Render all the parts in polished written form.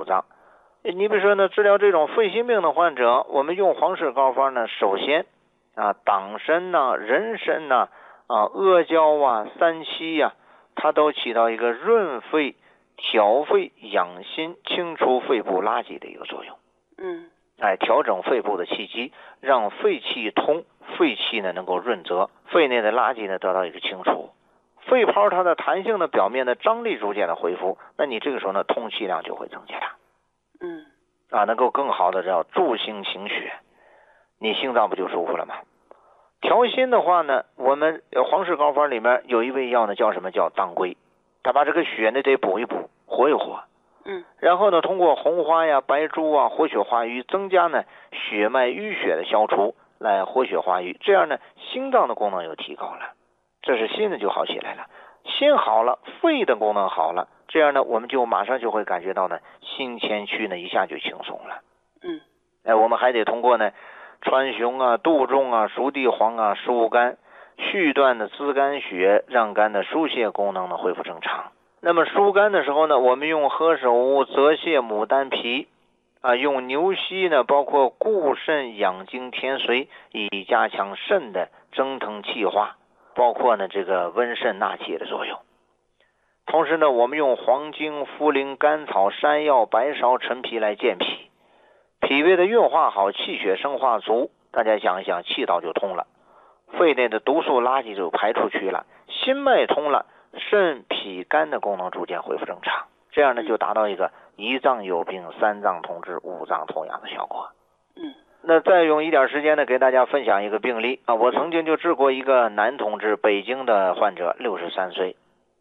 脏。你比如说呢，治疗这种肺心病的患者，我们用黄氏膏方呢，首先党参呐、人参呐、阿胶啊、三七呀，它都起到一个润肺、调肺、养心、清除肺部垃圾的一个作用。调整肺部的气机，让肺气通，肺气呢能够润泽，肺内的垃圾呢得到一个清除。肺泡它的弹性的表面的张力逐渐的恢复，那你这个时候呢通气量就会增加。能够更好的叫助心清血，你心脏不就舒服了吗？调心的话呢，我们黄氏膏方里面有一味药呢，叫什么？叫当归，它把这个血呢得补一补，活一活。然后呢，通过红花呀、白术啊、活血化瘀，增加呢血脉淤血的消除，来活血化瘀，这样呢心脏的功能又提高了，这是心呢就好起来了。心好了，肺的功能好了，这样呢我们就马上就会感觉到呢心前区呢一下就轻松了。我们还得通过呢川芎啊、杜仲啊、熟地黄啊、疏肝，续断的滋肝血，让肝的疏泄功能呢恢复正常。那么疏肝的时候呢，我们用何首乌、泽泻、牡丹皮用牛膝呢，包括固肾、养精、填髓，以加强肾的蒸腾气化，包括呢这个温肾纳气的作用。同时呢，我们用黄精、茯苓、甘草、山药、白芍、陈皮来健脾，脾胃的运化好，气血生化足，大家想一想，气道就通了，肺内的毒素垃圾就排出去了，心脉通了，肾脾肝的功能逐渐恢复正常，这样呢就达到一个一脏有病、三脏通治、五脏同养的效果。那再用一点时间呢，给大家分享一个病例我曾经就治过一个男同志，北京的患者，63岁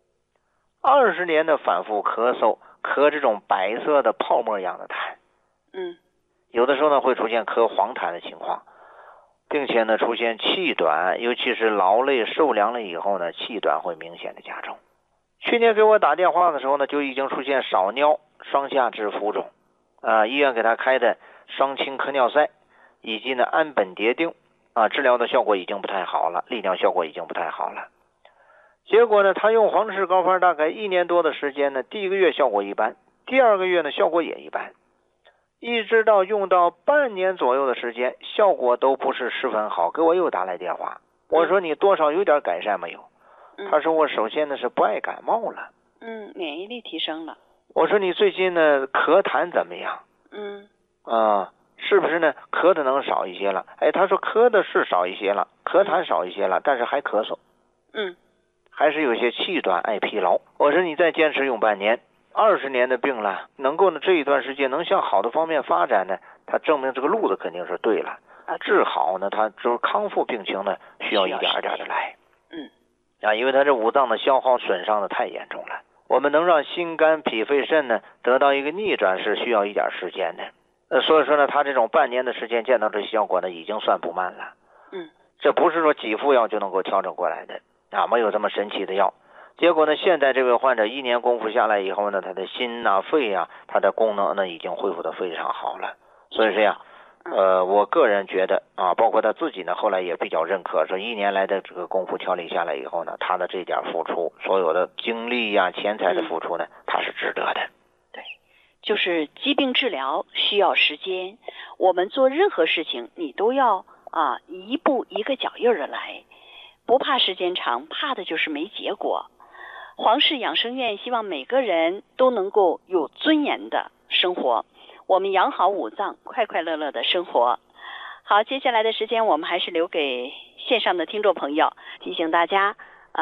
，20年的反复咳嗽，咳这种白色的泡沫一样的痰，有的时候呢会出现咳黄痰的情况，并且呢出现气短，尤其是劳累受凉了以后呢，气短会明显的加重。去年给我打电话的时候呢，就已经出现少尿、双下肢浮肿，医院给他开的双氢克尿塞以及呢氨苯蝶啶治疗的效果已经不太好了，利尿效果已经不太好了。结果呢，他用黄氏膏方大概1年多的时间呢，第1个月效果一般，第2个月呢效果也一般，一直到用到半年左右的时间，效果都不是十分好，给我又打来电话，我说你多少有点改善没有？他说我首先呢是不爱感冒了， 免疫力提升了。 我说你最近呢咳痰怎么样？是不是呢咳的能少一些了？他说咳的是少一些了，咳痰少一些了，但是还咳嗽，还是有些气短爱疲劳。我说你再坚持用半年，20年的病了，能够呢这一段时间能向好的方面发展呢，它证明这个路子肯定是对了。治好呢，它就是康复病情呢需要一点一点的来。因为它这五脏的消耗损伤的太严重了，我们能让心肝脾肺肾呢得到一个逆转是需要一点时间的。所以说呢，他这种半年的时间见到这效果呢，已经算不慢了。这不是说几副药就能够调整过来的没有这么神奇的药。结果呢，现在这位患者1年功夫下来以后呢，他的心肺他的功能呢已经恢复得非常好了。所以说我个人觉得包括他自己呢，后来也比较认可，说1年来的这个功夫调理下来以后呢，他的这点付出，所有的精力钱财的付出呢，他是值得的。 对，就是疾病治疗需要时间，我们做任何事情你都要一步一个脚印的来，不怕时间长，怕的就是没结果。黄氏养生院希望每个人都能够有尊严的生活，我们养好五脏，快快乐乐的生活。好，接下来的时间我们还是留给线上的听众朋友，提醒大家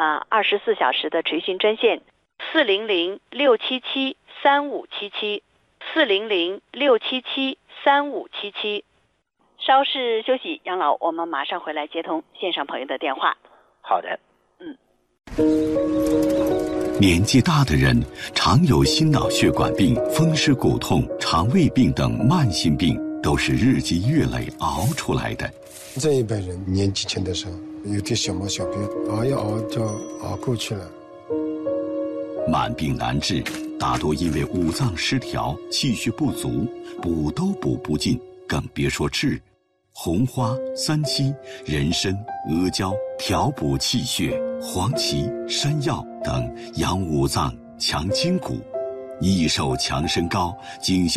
24小时的垂询专线400-677-3577 400-677-3577。稍事休息，杨老，我们马上回来接通线上朋友的电话。 好的。 年纪大的人常有心脑血管病、风湿骨痛、肠胃病等慢性病，都是日积月累熬出来的。 这一辈人年纪轻的时候有点小毛小病，熬一熬就熬过去了。 慢病难治，大多因为五脏失调、气血不足，补都补不尽，更别说治。红花、三七、人参、阿胶调补气血，黄芪、山药等养五脏、强筋骨。益寿强身膏经